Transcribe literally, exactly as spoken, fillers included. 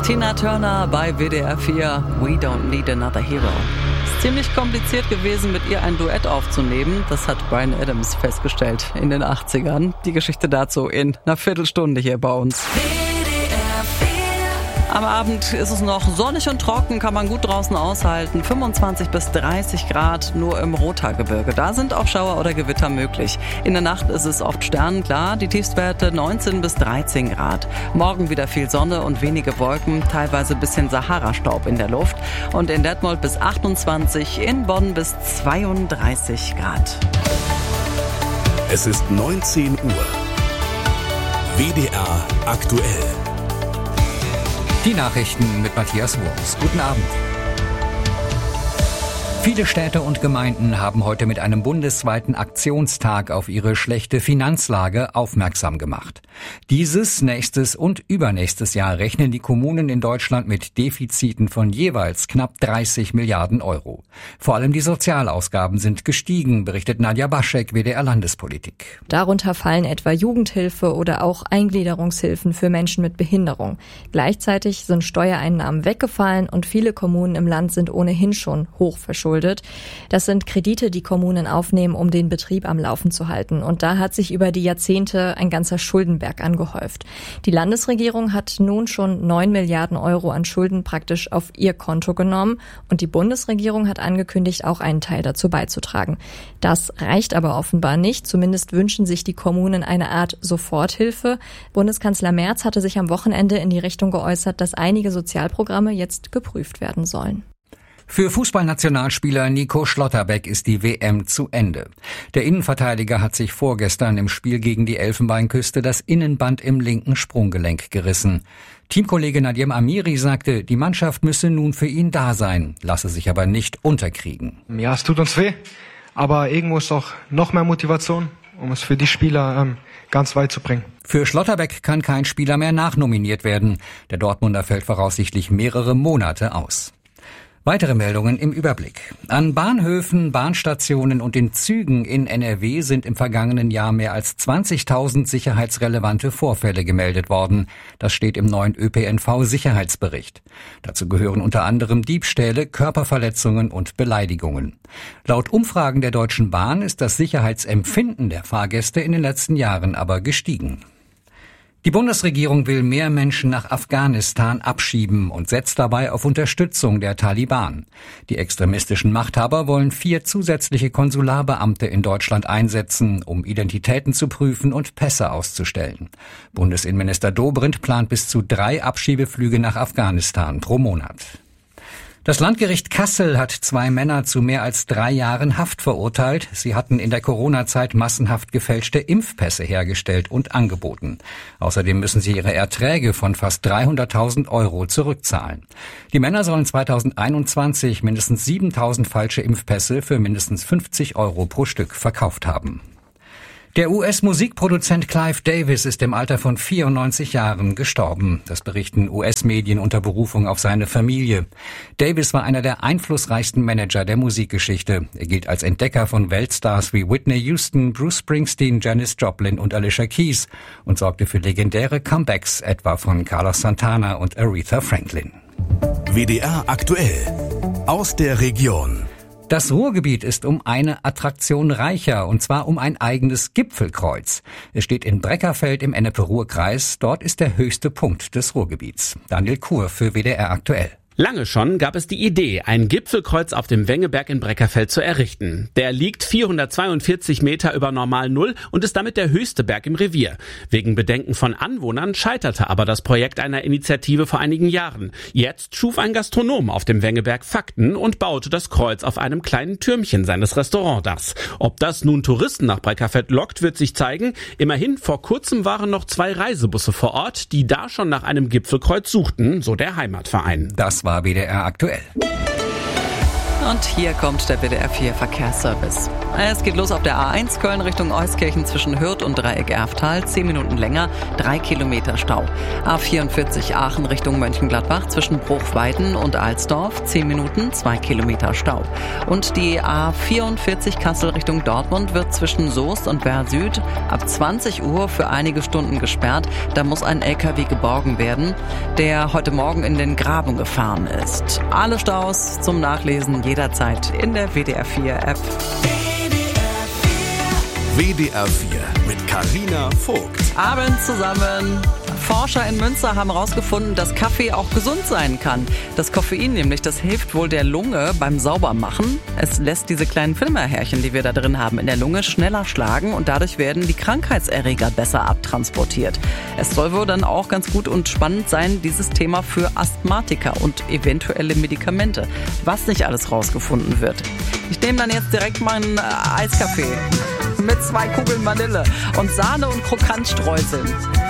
Tina Turner bei W D R vier, We Don't Need Another Hero. Es ist ziemlich kompliziert gewesen, mit ihr ein Duett aufzunehmen. Das hat Bryan Adams festgestellt in den achtzigern. Die Geschichte dazu in einer Viertelstunde hier bei uns. Am Abend ist es noch sonnig und trocken, kann man gut draußen aushalten. fünfundzwanzig bis dreißig Grad nur im Rothaargebirge. Da sind auch Schauer oder Gewitter möglich. In der Nacht ist es oft sternenklar, die Tiefstwerte neunzehn bis dreizehn Grad. Morgen wieder viel Sonne und wenige Wolken, teilweise ein bisschen Sahara-Staub in der Luft. Und in Detmold bis achtundzwanzig, in Bonn bis zweiunddreißig Grad. Es ist neunzehn Uhr. W D R aktuell. Die Nachrichten mit Matthias Wurms. Guten Abend. Viele Städte und Gemeinden haben heute mit einem bundesweiten Aktionstag auf ihre schlechte Finanzlage aufmerksam gemacht. Dieses, nächstes und übernächstes Jahr rechnen die Kommunen in Deutschland mit Defiziten von jeweils knapp dreißig Milliarden Euro. Vor allem die Sozialausgaben sind gestiegen, berichtet Nadja Baschek, W D R Landespolitik. Darunter fallen etwa Jugendhilfe oder auch Eingliederungshilfen für Menschen mit Behinderung. Gleichzeitig sind Steuereinnahmen weggefallen und viele Kommunen im Land sind ohnehin schon hoch verschuldet. Das sind Kredite, die Kommunen aufnehmen, um den Betrieb am Laufen zu halten. Und da hat sich über die Jahrzehnte ein ganzer Schuldenberg angehäuft. Die Landesregierung hat nun schon neun Milliarden Euro an Schulden praktisch auf ihr Konto genommen. Und die Bundesregierung hat angekündigt, auch einen Teil dazu beizutragen. Das reicht aber offenbar nicht. Zumindest wünschen sich die Kommunen eine Art Soforthilfe. Bundeskanzler Merz hatte sich am Wochenende in die Richtung geäußert, dass einige Sozialprogramme jetzt geprüft werden sollen. Für Fußballnationalspieler Nico Schlotterbeck ist die W M zu Ende. Der Innenverteidiger hat sich vorgestern im Spiel gegen die Elfenbeinküste das Innenband im linken Sprunggelenk gerissen. Teamkollege Nadim Amiri sagte, die Mannschaft müsse nun für ihn da sein, lasse sich aber nicht unterkriegen. Ja, es tut uns weh, aber irgendwo ist auch noch mehr Motivation, um es für die Spieler ähm, ganz weit zu bringen. Für Schlotterbeck kann kein Spieler mehr nachnominiert werden. Der Dortmunder fällt voraussichtlich mehrere Monate aus. Weitere Meldungen im Überblick. An Bahnhöfen, Bahnstationen und in Zügen in N R W sind im vergangenen Jahr mehr als zwanzigtausend sicherheitsrelevante Vorfälle gemeldet worden. Das steht im neuen Ö P N V-Sicherheitsbericht. Dazu gehören unter anderem Diebstähle, Körperverletzungen und Beleidigungen. Laut Umfragen der Deutschen Bahn ist das Sicherheitsempfinden der Fahrgäste in den letzten Jahren aber gestiegen. Die Bundesregierung will mehr Menschen nach Afghanistan abschieben und setzt dabei auf Unterstützung der Taliban. Die extremistischen Machthaber wollen vier zusätzliche Konsularbeamte in Deutschland einsetzen, um Identitäten zu prüfen und Pässe auszustellen. Bundesinnenminister Dobrindt plant bis zu drei Abschiebeflüge nach Afghanistan pro Monat. Das Landgericht Kassel hat zwei Männer zu mehr als drei Jahren Haft verurteilt. Sie hatten in der Corona-Zeit massenhaft gefälschte Impfpässe hergestellt und angeboten. Außerdem müssen sie ihre Erträge von fast dreihunderttausend Euro zurückzahlen. Die Männer sollen zweitausendeinundzwanzig mindestens siebentausend falsche Impfpässe für mindestens fünfzig Euro pro Stück verkauft haben. Der U S-Musikproduzent Clive Davis ist im Alter von vierundneunzig Jahren gestorben. Das berichten U S-Medien unter Berufung auf seine Familie. Davis war einer der einflussreichsten Manager der Musikgeschichte. Er gilt als Entdecker von Weltstars wie Whitney Houston, Bruce Springsteen, Janis Joplin und Alicia Keys und sorgte für legendäre Comebacks, etwa von Carlos Santana und Aretha Franklin. W D R aktuell aus der Region. Das Ruhrgebiet ist um eine Attraktion reicher, und zwar um ein eigenes Gipfelkreuz. Es steht in Breckerfeld im Ennepe-Ruhr-Kreis. Dort ist der höchste Punkt des Ruhrgebiets. Daniel Kur für W D R aktuell. Lange schon gab es die Idee, ein Gipfelkreuz auf dem Wengeberg in Breckerfeld zu errichten. Der liegt vierhundertzweiundvierzig Meter über Normal Null und ist damit der höchste Berg im Revier. Wegen Bedenken von Anwohnern scheiterte aber das Projekt einer Initiative vor einigen Jahren. Jetzt schuf ein Gastronom auf dem Wengeberg Fakten und baute das Kreuz auf einem kleinen Türmchen seines Restaurantdachs. Ob das nun Touristen nach Breckerfeld lockt, wird sich zeigen. Immerhin, vor kurzem waren noch zwei Reisebusse vor Ort, die da schon nach einem Gipfelkreuz suchten, so der Heimatverein. Das war W D R aktuell. Und hier kommt der W D R vier Verkehrsservice. Es geht los auf der A eins Köln Richtung Euskirchen zwischen Hürth und Dreieck-Erftal. Zehn Minuten länger, drei Kilometer Stau. A vierundvierzig Aachen Richtung Mönchengladbach zwischen Bruchweiden und Alsdorf. Zehn Minuten, zwei Kilometer Stau. Und die A vierundvierzig Kassel Richtung Dortmund wird zwischen Soest und Werl Süd ab zwanzig Uhr für einige Stunden gesperrt. Da muss ein L K W geborgen werden, der heute Morgen in den Graben gefahren ist. Alle Staus zum Nachlesen jederzeit in der W D R vier App. W D R vier mit Carina Vogt. Abend zusammen. Forscher in Münster haben herausgefunden, dass Kaffee auch gesund sein kann. Das Koffein nämlich, das hilft wohl der Lunge beim Saubermachen. Es lässt diese kleinen Filmerhärchen, die wir da drin haben, in der Lunge schneller schlagen und dadurch werden die Krankheitserreger besser abtransportiert. Es soll wohl dann auch ganz gut und spannend sein, dieses Thema für Asthmatiker und eventuelle Medikamente. Was nicht alles rausgefunden wird. Ich nehme dann jetzt direkt meinen äh, Eiskaffee mit zwei Kugeln Vanille und Sahne und Krokantstreuseln.